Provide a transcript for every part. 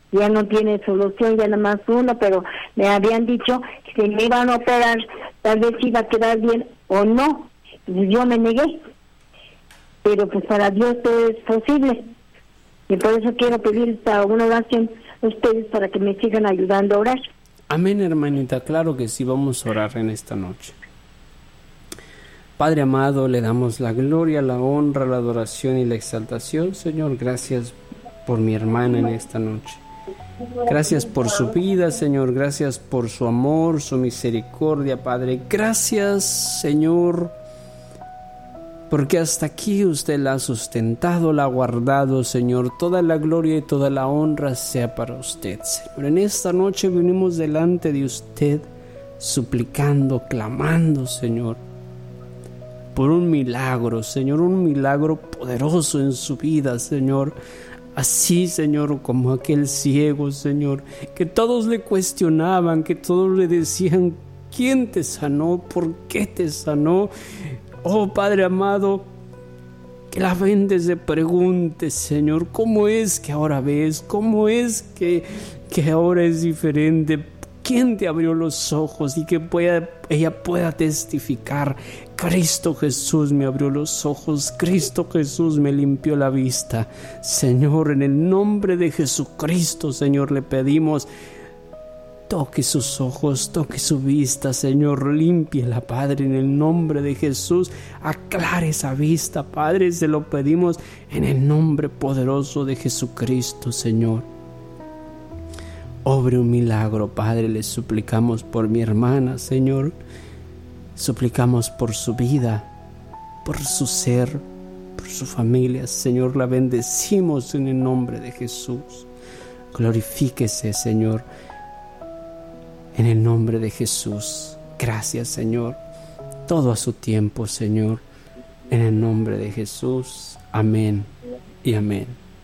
ya no tiene solución, ya nada más uno, pero me habían dicho que si me iban a operar, tal vez iba a quedar bien o no. Y yo me negué, pero pues para Dios todo es posible. Y por eso quiero pedir una oración a ustedes para que me sigan ayudando a orar. Amén, hermanita, claro que sí, vamos a orar en esta noche. Padre amado, le damos la gloria, la honra, la adoración y la exaltación. Señor, gracias por mi hermana en esta noche. Gracias por su vida, Señor, gracias por su amor, su misericordia, Padre. Gracias, Señor, porque hasta aquí usted la ha sustentado, la ha guardado, Señor. Toda la gloria y toda la honra sea para usted, Señor. En esta noche venimos delante de usted suplicando, clamando, Señor, por un milagro, Señor, un milagro poderoso en su vida, Señor. Así, Señor, como aquel ciego, Señor, que todos le cuestionaban, que todos le decían, ¿quién te sanó? ¿Por qué te sanó? Oh, Padre amado, que la gente se pregunte, Señor, ¿cómo es que ahora ves? ¿Cómo es que ahora es diferente? ¿Quién te abrió los ojos y que ella pueda testificar? Cristo Jesús me abrió los ojos, Cristo Jesús me limpió la vista. Señor, en el nombre de Jesucristo, Señor, le pedimos, toque sus ojos, toque su vista, Señor, límpiela, Padre, en el nombre de Jesús, aclare esa vista, Padre, se lo pedimos en el nombre poderoso de Jesucristo, Señor. Obre un milagro, Padre, le suplicamos por mi hermana, Señor. Suplicamos por su vida, por su ser, por su familia. Señor, la bendecimos en el nombre de Jesús. Glorifíquese, Señor, en el nombre de Jesús. Gracias, Señor. Todo a su tiempo, Señor. En el nombre de Jesús. Amén y amén.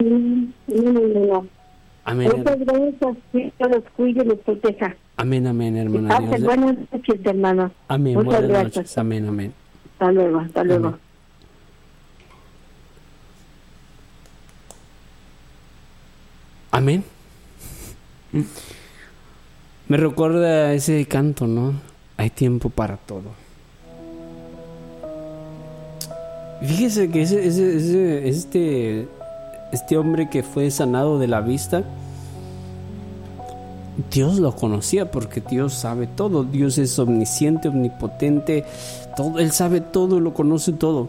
Amén. Muchas gracias. Que los cuide y los proteja. Amén, amén, hermana. Buenas noches, hermano. Amén. Muchas Buenas gracias. noches. Amén, amén. Hasta luego, hasta luego. Amén. Me recuerda ese canto, ¿no? Hay tiempo para todo. Fíjese que este hombre que fue sanado de la vista, Dios lo conocía porque Dios sabe todo. Dios es omnisciente, omnipotente, todo, Él sabe todo, lo conoce todo.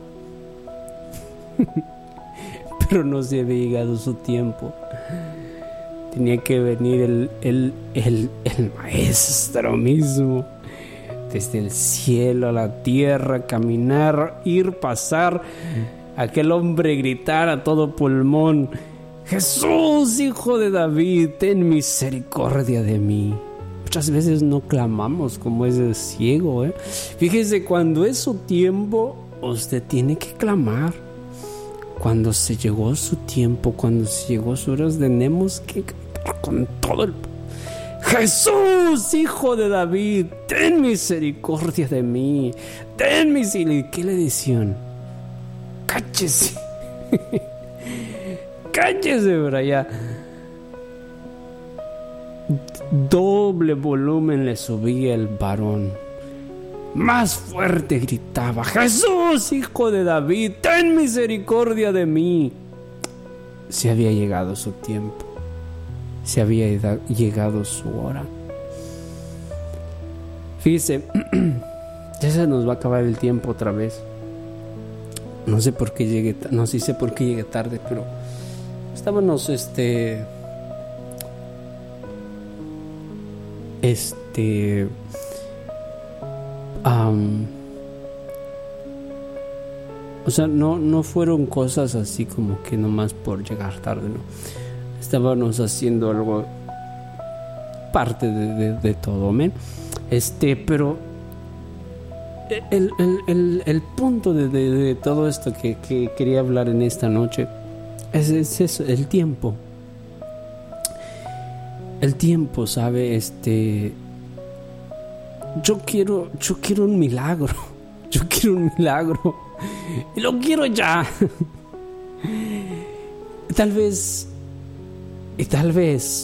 Pero no se había llegado su tiempo. Tenía que venir el maestro mismo, desde el cielo a la tierra, caminar, ir, pasar. Aquel hombre gritar a todo pulmón: Jesús, hijo de David, ten misericordia de mí. Muchas veces no clamamos como ese ciego, Fíjese, cuando es su tiempo, usted tiene que clamar. Cuando se llegó su tiempo, cuando se llegó su hora, tenemos que clamar con todo el... Jesús, hijo de David, ten misericordia de mí. Ten misericordia. ¿Qué le decían? Cállese. Cállese por allá. Doble volumen le subía el varón. Más fuerte gritaba: Jesús, hijo de David, ten misericordia de mí. Se había llegado su tiempo. Se había llegado su hora. Fíjese, ya se nos va a acabar el tiempo otra vez. No sé por qué llegué tarde, pero estábamos o sea, no fueron cosas así como que nomás por llegar tarde, no. Estábamos haciendo algo, parte de todo, amén. Pero el punto de todo esto que quería hablar en esta noche es eso, el tiempo. El tiempo, ¿sabe? Yo quiero un milagro. Yo quiero un milagro. Y lo quiero ya. Tal vez